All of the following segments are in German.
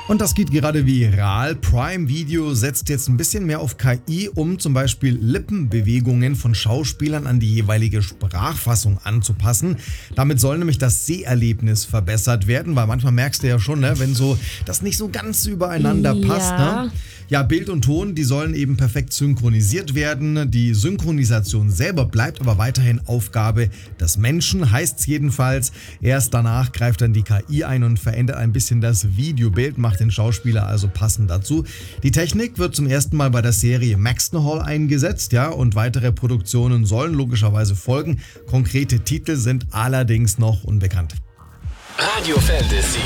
Und das geht gerade viral. Prime Video setzt jetzt ein bisschen mehr auf KI, um zum Beispiel Lippenbewegungen von Schauspielern an die jeweilige Sprachfassung anzupassen. Damit soll nämlich das Seherlebnis verbessert werden, weil manchmal merkst du ja schon, ne, wenn so das nicht so ganz übereinander passt. Ne? Ja, Bild und Ton, die sollen eben perfekt synchronisiert werden. Die Synchronisation selber bleibt aber weiterhin Aufgabe des Menschen, heißt es jedenfalls. Erst danach greift dann die KI ein und verändert ein bisschen das Videobild, macht den Schauspieler also passend dazu. Die Technik wird zum ersten Mal bei der Serie Maxton eingesetzt, ja, und weitere Produktionen sollen logischerweise folgen. Konkrete Titel sind allerdings noch unbekannt. Radio Fantasy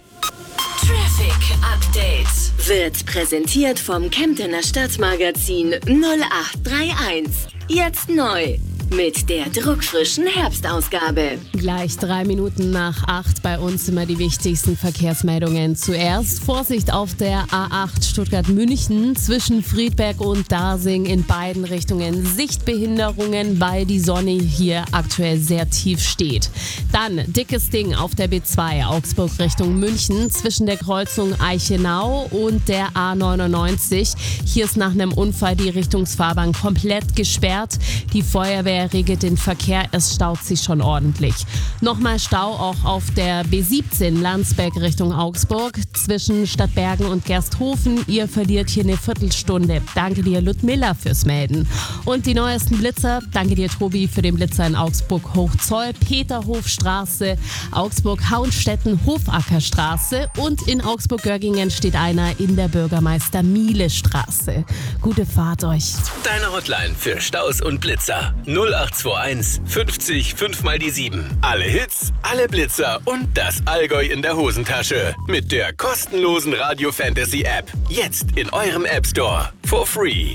Traffic Update wird präsentiert vom Kemptener Stadtmagazin 0831. Jetzt neu mit der druckfrischen Herbstausgabe. Gleich 3 Minuten nach 8 bei uns immer die wichtigsten Verkehrsmeldungen. Zuerst Vorsicht auf der A8 Stuttgart-München zwischen Friedberg und Dasing in beiden Richtungen. Sichtbehinderungen, weil die Sonne hier aktuell sehr tief steht. Dann dickes Ding auf der B2 Augsburg Richtung München zwischen der Kreuzung Eichenau und der A99. Hier ist nach einem Unfall die Richtungsfahrbahn komplett gesperrt. Die Feuerwehr regelt den Verkehr, es staut sich schon ordentlich. Nochmal Stau auch auf der B17 Landsberg Richtung Augsburg zwischen Stadtbergen und Gersthofen. Ihr verliert hier eine Viertelstunde. Danke dir, Ludmilla, fürs Melden. Und die neuesten Blitzer, danke dir, Tobi, für den Blitzer in Augsburg Hochzoll, Peterhofstraße, Augsburg Hauenstetten, Hofackerstraße und in Augsburg-Görgingen steht einer in der Bürgermeister-Miele-Straße. Gute Fahrt euch. Deine Hotline für Staus und Blitzer. 0821 50 5 mal die 7. Alle Hits, alle Blitzer und das Allgäu in der Hosentasche. Mit der kostenlosen Radio Fantasy App. Jetzt in eurem App Store. For free.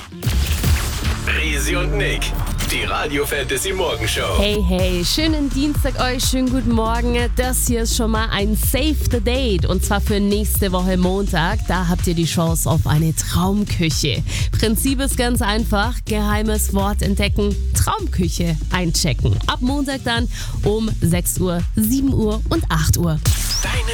Risi und Nick. Die Radio Fantasy Morgenshow. Hey, schönen Dienstag euch, schönen guten Morgen. Das hier ist schon mal ein Save the Date und zwar für nächste Woche Montag. Da habt ihr die Chance auf eine Traumküche. Prinzip ist ganz einfach, geheimes Wort entdecken, Traumküche einchecken. Ab Montag dann um 6 Uhr, 7 Uhr und 8 Uhr. Deine